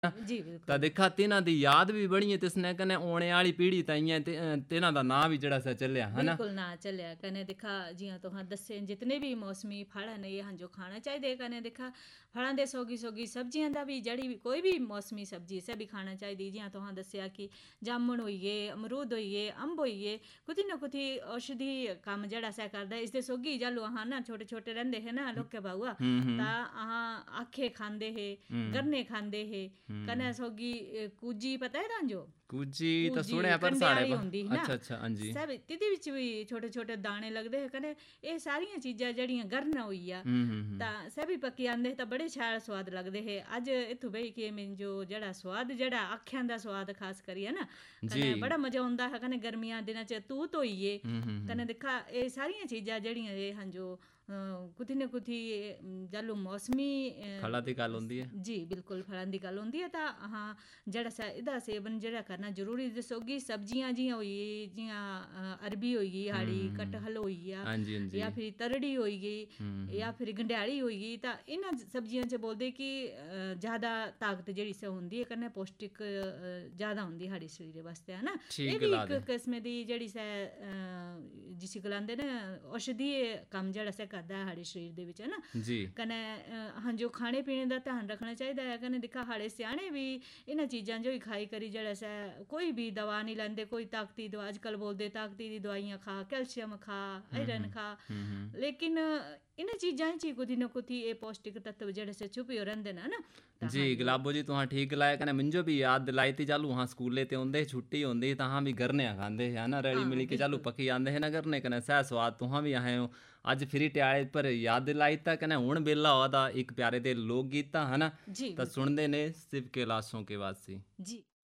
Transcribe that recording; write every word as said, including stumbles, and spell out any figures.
जी ਤਾਂ बिल्कुल। ਦੇਖਾ ਤਿਨਾਂ ਦੀ ਯਾਦ ਵੀ ਬਣੀ ਹੈ ਤੇ ਇਸਨੇ ਕਨੇ ਆਉਣੇ ਵਾਲੀ ਪੀੜ੍ਹੀ ਤਾਈਆਂ ਤੇ ਅ, ਤਿਨਾਂ ਦਾ ਨਾਂ ਵੀ ਜਿਹੜਾ ਸਾ ਚੱਲਿਆ ਹਨਾ। बिल्कुल ना चलिया कने दिखा जियां तुहां दस्से जितने भी मौसमी फल ने ये जो खाना चाहिए कने दिखा फलों दे सोगी सोगी सब्जियां दा भी जड़ी भी कोई भी मौसमी सब्जी इसे भी खाना चाहिए जियां तुहां दस्सिया कि जामुन होई गे अमरूद होई गे अंब होई गे कुछ ना कुछ औषधि कम्म जेह्ड़ा असें करदा इसदे सोगी जालू अहां ना छोटे छोटे रैंदे हे ना लोके बाऊआ हम्म हम्म तां अहां आखे खांदे हे हम्म गन्ने खांदे हे हम्म कने सोगी अ, कूजी पता है तां जो ਕੂਜੀ ਤਾਂ कूजी ਸੁਣਿਆ ਪਰ कंडे ਸਾਡੇ वाली ਪਾ होंदी ही ना ਅੱਛਾ ਅੱਛा ਹਾਂਜੀ सब तिहदे विच भी छोटे छोटे दाने लगदे हे कन्नै एह् सारियां चीजां जेह्ड़ियां गरना होई गेआ हम्म हम्म हम्म तां सब पक्की आंदे हे तां बड़े शैल सोआद लगदे हे अज्ज इत्थूं बेही के मैन जो जेह्ड़ा सोआद जेह्ड़ा अक्खें दा सोआद खास करियै ना जी कन्नै बड़ा मजा औंदा हा कन्नै गर्मियां दिनां च तूत होई गे हम्म हम्म हम्म कन्नै दिक्खा एह् सारियां चीजां जेह्ड़ियां एह् हां जो कुथी न कुथी जालू मौसमी अ, फला दी गल होंदी है जी बिल्कुल फलां दी गल्ल होंदी है तां अहां जेह्ड़ा सा एह्दा सेवन जेह्ड़ा करना जरूरी दस्सोगी सब्जियां जियां होई गेई जियां अ, अरबी होई गेई हम्म साढ़ी हम्म हम्म, कटहल होई गेआ ਹਾਂਜੀ ਹਾਂਜੀ या फिर तरड़ी होई गेई हम्म या हम्म फिर गंढयाली होई गेई तां इन्हां सब्जियां च बोलदे कि अ, ज़्यादा ताकत जेह्ड़ी से होंदी है कन्नै पौष्टिक अ, ज़्यादा होंदी साढ़े शरीर वास्ते है ना ठीक एह् बी गला इक दे किस्म दी जेह्ड़ी से अ, जिसी गलांदे न औषधि कम्म जेह्ड़ा से करदा है साढ़े शरीर दे बिच है ना जी कन्नै अ, जो खाने पीने दा ध्यान रखना चाहिदा है कन्नै दिक्खा साढ़े स्याने भी इन्हां चीजां जो ही खाई करी जेह्ड़ा से कोई भी दवा नहीं लैंदे कोई ताकती दवा अजकल बोलदे ताकती दी दवाइयां खा कैल्शियम खा हम्म आयरन हम्म खा हम्म हम्म लेकिन इन्हां चीजां च ही कुछ न कुछ एह् पौष्टिक तत्व जेह्ड़े से छुपी रैंह्दे न ना तां जी हां जो गुलाबो जी तुहां ठीक गलाया कन्नै मुंहिंजो भी याद दिलाई थी चालू हाँ स्कूले ते औंदे छुट्टी होंदी तां भी गरने खांदे हे ना रली हाँ मिली के चालू बिल्कुल पक्की आंदे हे ना गरने कन्नै सह स्वाद तुहां भी आए हो अज फिरी ट्याले पर याद दिलाई ता कन्नै हुण बेल्ला होआ दा इक प्यारे दे लोक गीत ता है ना जी तां बिल्कुल सुनदे ने सिव कैलाशों के वासी जी